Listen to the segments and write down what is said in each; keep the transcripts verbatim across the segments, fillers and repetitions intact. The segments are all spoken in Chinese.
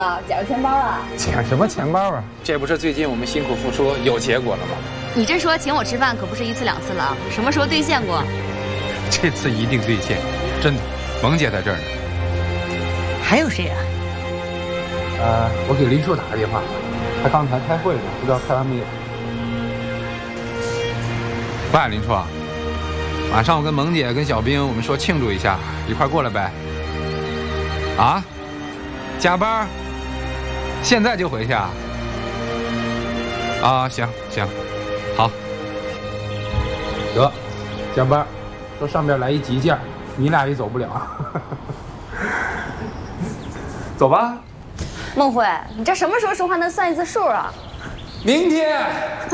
啊，捡着钱包了！ 捡什么钱包啊？这不是最近我们辛苦付出有结果了吗？ 你这说请我吃饭可不是一次两次了啊，什么时候兑现过？ 这次一定兑现，真的。萌姐在这儿呢。 还有谁啊？ 呃，我给林硕打个电话，他刚才开会呢，不知道开完没有。喂，林硕，晚上我跟萌姐跟小兵我们说庆祝一下，一块过来呗。啊？加班？现在就回去啊？啊，行行，好。得，加班，说上边来一急件，你俩也走不了。走吧。 孟慧，你这什么时候说话能算一次数啊？ 明天。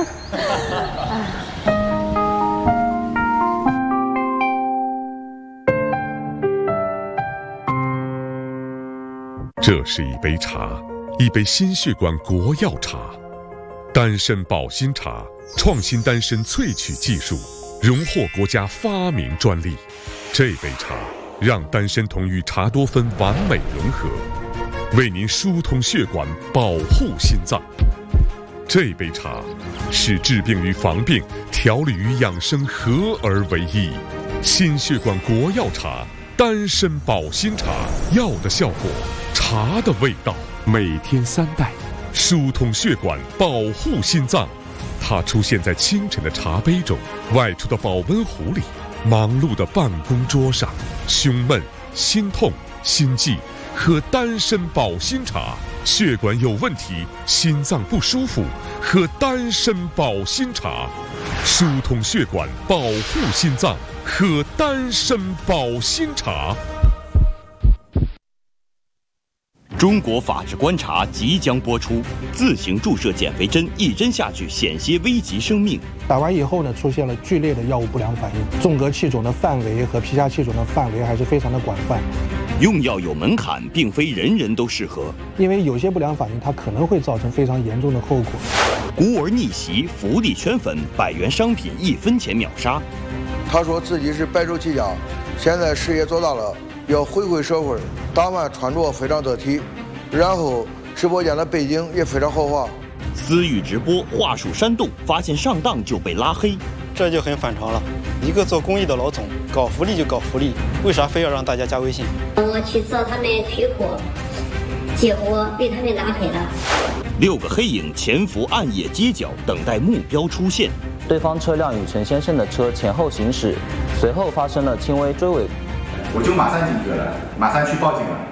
这是一杯茶，一杯心血管国药茶，丹参保心茶，创新丹参萃取技术，荣获国家发明专利。这杯茶让丹参酮与茶多酚完美融合，为您疏通血管，保护心脏。这杯茶使治病与防病、调理与养生合而为一。心血管国药茶，丹参保心茶，药的效果，茶的味道，每天三袋，疏通血管，保护心脏。它出现在清晨的茶杯中，外出的保温壶里，忙碌的办公桌上。胸闷、心痛、心悸，喝丹参保心茶；血管有问题，心脏不舒服，喝丹参保心茶。疏通血管，保护心脏，喝丹参保心茶。 中国法制观察即将播出，自行注射减肥针，一针下去险些危及生命。 打完以后呢，出现了剧烈的药物不良反应，纵隔气肿的范围和皮下气肿的范围还是非常的广泛。 用药有门槛，并非人人都适合， 因为有些不良反应它可能会造成非常严重的后果。 孤儿逆袭，福利圈粉，百元商品一分钱秒杀。 他说自己是白手起家，现在事业做大了，要回馈社会，打扮穿着非常得体，然后直播间的背景也非常豪华。 私域直播话术煽动，发现上当就被拉黑， 这就很反常了。一个做公益的老总，搞福利就搞福利，为啥非要让大家加微信？ 我去找他们退货，结果被他们拉黑了。 六个黑影潜伏暗夜街角，等待目标出现。 对方车辆与陈先生的车前后行驶，随后发生了轻微追尾。 我就马上警觉了，马上去报警了。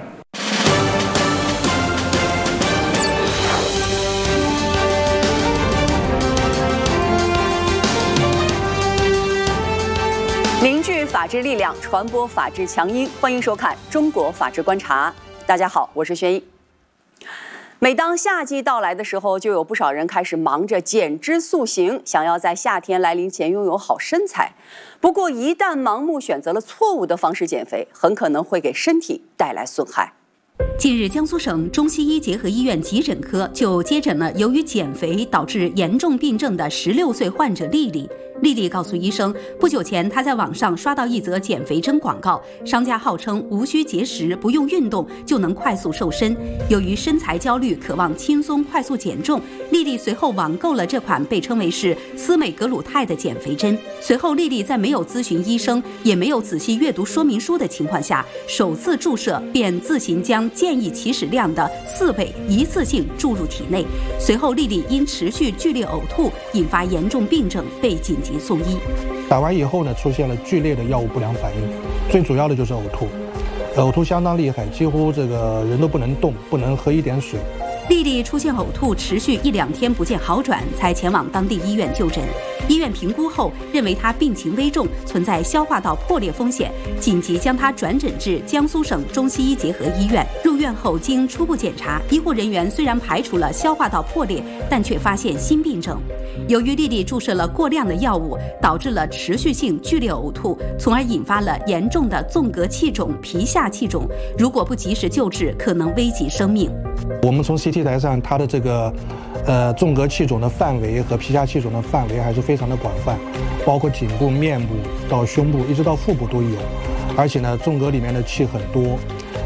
凝聚法治力量，传播法治强音，欢迎收看《中国法治观察》。大家好，我是轩一。每当夏季到来的时候，就有不少人开始忙着减脂塑形，想要在夏天来临前拥有好身材。不过，一旦盲目选择了错误的方式减肥，很可能会给身体带来损害。 近日，江苏省中西医结合医院急诊科就接诊了由于减肥导致严重病症的十六岁患者丽丽。丽丽告诉医生，不久前她在网上刷到一则减肥针广告，商家号称无需节食，不用运动就能快速瘦身。由于身材焦虑，渴望轻松快速减重，丽丽随后网购了这款被称为是司美格鲁肽的减肥针。随后，丽丽在没有咨询医生，也没有仔细阅读说明书的情况下，首次注射便自行将建议起始量的四倍一次性注入体内。随后，丽丽因持续剧烈呕吐，引发严重病症，被紧急送医。 打完以后呢，出现了剧烈的药物不良反应，最主要的就是呕吐，呕吐相当厉害，几乎这个人都不能动，不能喝一点水。 丽丽出现呕吐，持续一两天不见好转，才前往当地医院就诊。医院评估后认为她病情危重，存在消化道破裂风险，紧急将她转诊至江苏省中西医结合医院。入院后经初步检查，医护人员虽然排除了消化道破裂，但却发现新病症。由于丽丽注射了过量的药物，导致了持续性剧烈呕吐，从而引发了严重的纵隔气肿、皮下气肿。如果不及时救治，可能危及生命。 我们从 C T 台上，它的这个呃纵隔气肿的范围和皮下气肿的范围还是非常的广泛，包括颈部、面部到胸部，一直到腹部都有。而且呢，纵隔里面的气很多。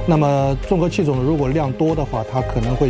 那么综合气肿如果量多的话，它可能会